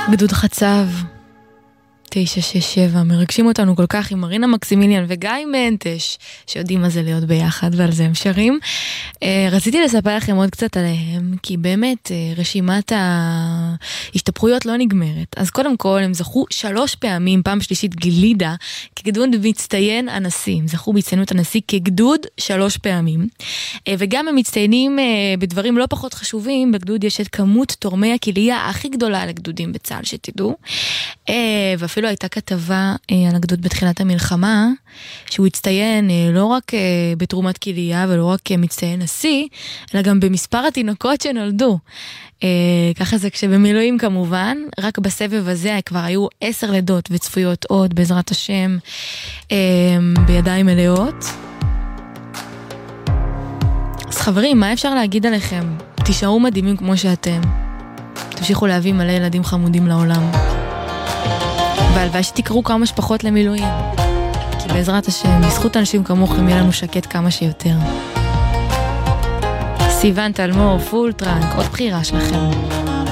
גדוד חצב 967, מרגשים אותנו כל כך עם מרינה מקסימיליאן וגיא מנטש, שיודעים מה זה להיות ביחד, ועל זה הם שרים. רציתי לספר לכם עוד קצת עליהם, כי באמת רשימת ההשתפכויות לא נגמרת. אז קודם כל, הם זכו 3 פעמים, פעם שלישית גלידה, כגדוד מצטיין הנשיא. הם זכו בהצטיינות הנשיא כגדוד 3 פעמים. וגם הם מצטיינים בדברים לא פחות חשובים. בגדוד יש את כמות תורמי הכליה הכי גדולה לגדודים בצה"ל, שתדעו. ואפילו הייתה כתבה על הגדוד בתחילת המלחמה, שהוא הצטיין לא רק בתרומת כליה ולא רק מצטיין נשיא, אלא גם במספר התינוקות שנולדו. ככה זה כשבמילואים כמובן, רק בסבב הזה כבר היו 10 לידות וצפויות עוד בעזרת השם בידיים מלאות. אז חברים, מה אפשר להגיד עליכם? תישארו מדהימים כמו שאתם. תמשיכו להביא מלא ילדים חמודים לעולם. והלוואי שתקראו כמה שפחות למילואים. כי בעזרת השם, בזכות אנשים כמוכם, יהיה לנו שקט כמה שיותר. סיוון תלמור, פול טרנק, עוד בחירה שלכם.